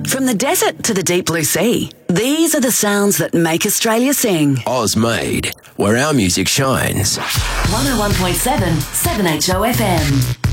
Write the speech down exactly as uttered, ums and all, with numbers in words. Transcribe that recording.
From the desert to the deep blue sea, these are the sounds that make Australia sing. Oz Made, where our music shines. one oh one point seven, seven H O F M.